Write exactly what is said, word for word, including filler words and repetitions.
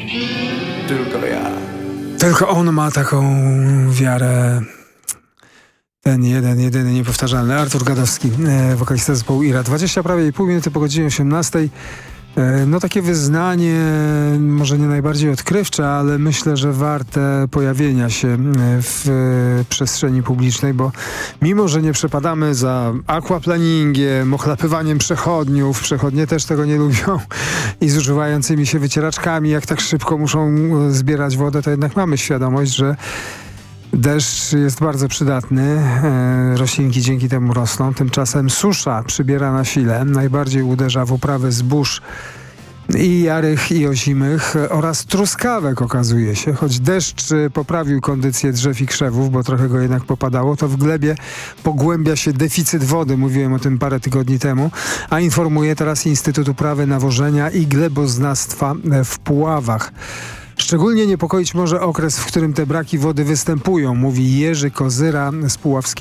Tylko ja. Tylko on ma taką wiarę. Ten jeden, jedyny, niepowtarzalny. Artur Gadowski, e, wokalista zespołu Ira. dwadzieścia prawie i pół minuty po godzinie osiemnastej. E, no takie wyznanie, może nie najbardziej odkrywcze, ale myślę, że warte pojawienia się w e, przestrzeni publicznej, bo mimo, że nie przepadamy za aquaplaningiem, ochlapywaniem przechodniów, przechodnie też tego nie lubią, i zużywającymi się wycieraczkami, jak tak szybko muszą zbierać wodę, to jednak mamy świadomość, że deszcz jest bardzo przydatny, e, roślinki dzięki temu rosną. Tymczasem susza przybiera na sile, najbardziej uderza w uprawy zbóż i jarych, i ozimych oraz truskawek, okazuje się. Choć deszcz poprawił kondycję drzew i krzewów, bo trochę go jednak popadało, to w glebie pogłębia się deficyt wody. Mówiłem o tym parę tygodni temu, a informuje teraz Instytut Uprawy, Nawożenia i Gleboznawstwa w Puławach. Szczególnie niepokoić może okres, w którym te braki wody występują, mówi Jerzy Kozyra z Puławskiego